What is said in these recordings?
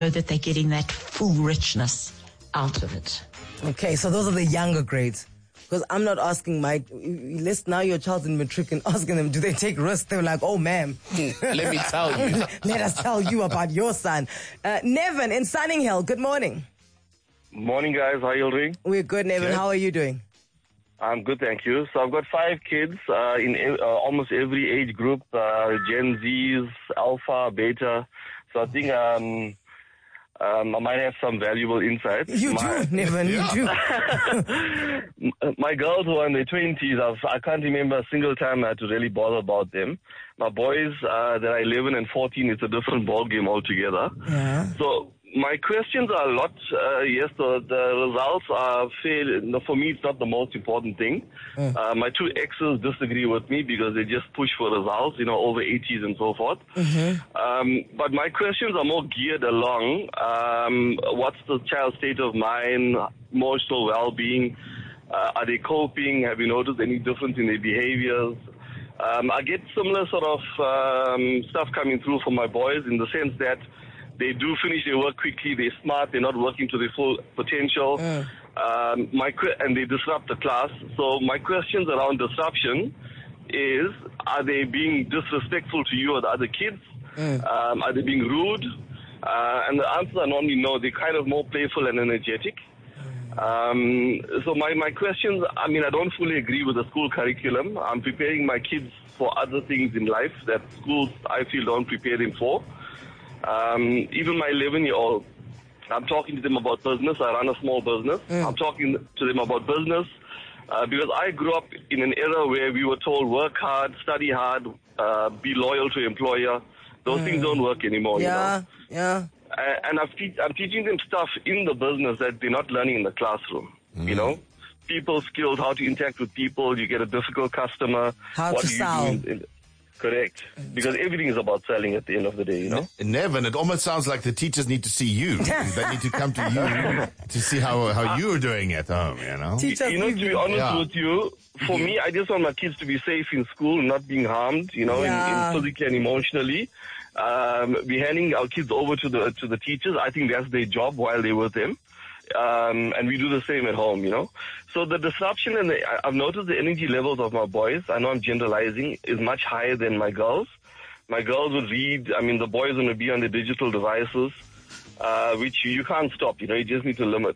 that they're getting that full richness out of it. Okay, so those are the younger grades. Because I'm not asking let's now your child's in matric and asking them, do they take risks? They're like, oh, ma'am. Let me tell you. Let us tell you about your son. Nevin in Sunninghill, good morning. Morning, guys. How are you doing? We're good, Nevin. Good. How are you doing? I'm good, thank you. So I've got 5 kids in almost every age group, Gen Zs, Alpha, Beta. So I think I might have some valuable insights. You do, Nevin, you do. My girls who are in their 20s, I can't remember a single time I had to really bother about them. My boys that are 11 and 14, it's a different ball game altogether. Yeah. So my questions are a lot. Yes, the results are fair. No, for me, it's not the most important thing. My 2 exes disagree with me because they just push for results, over 80s and so forth. But my questions are more geared along what's the child's state of mind, emotional well-being. Are they coping? Have you noticed any difference in their behaviors? I get similar sort of stuff coming through from my boys in the sense that they do finish their work quickly, they're smart, they're not working to their full potential, and they disrupt the class. So my questions around disruption is, are they being disrespectful to you or the other kids? Are they being rude? And the answers are normally no, they're kind of more playful and energetic. So my questions, I don't fully agree with the school curriculum. I'm preparing my kids for other things in life that schools, I feel, don't prepare them for. Even my 11-year-old, I'm talking to them about business. I run a small business. I'm talking to them about business because I grew up in an era where we were told work hard, study hard, be loyal to your employer. Those things don't work anymore, Yeah. And I'm teaching them stuff in the business that they're not learning in the classroom, People skills, how to interact with people. You get a difficult customer. How to sell. Correct. Because everything is about selling at the end of the day, Nevin, it almost sounds like the teachers need to see you. They need to come to you to see how you're doing at home, Teachers, to be honest with you, for me, I just want my kids to be safe in school, not being harmed, in physically and emotionally. We're handing our kids over to the teachers. I think that's their job while they're with them. And we do the same at home, So the disruption and I've noticed the energy levels of my boys, I know I'm generalizing, is much higher than my girls. My girls would read, the boys want to be on the digital devices, which you can't stop, you just need to limit.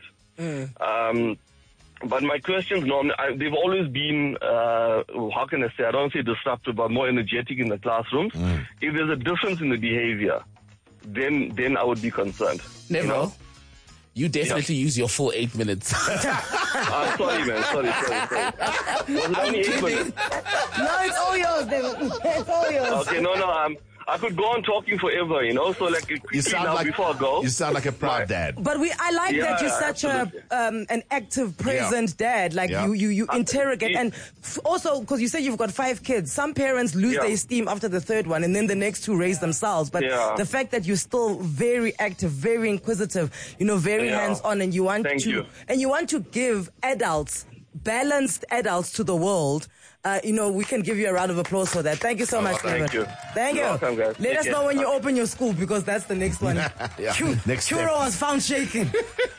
But my questions, they've always been, how can I say, I don't say disruptive, but more energetic in the classrooms. If there's a difference in the behavior, then I would be concerned. Never. You definitely use your full 8 minutes. Sorry, man. Sorry. Was it only 8 minutes? No, it's all yours, David. It's all yours. Okay, no. I could go on talking forever, So like before I go. You sound like a proud dad. But I like that you're such an active, present dad. Like you interrogate, and also because you say you've got 5 kids. Some parents lose their steam after the 3rd one, and then the next 2 raise themselves. But the fact that you're still very active, very inquisitive, very hands-on, and you want to give balanced adults to the world. We can give you a round of applause for that. Thank you so much, Nevin. Thank you. Thank you. Welcome, guys. Let us know when you open your school because that's the next one. Next step. Churro was found shaking.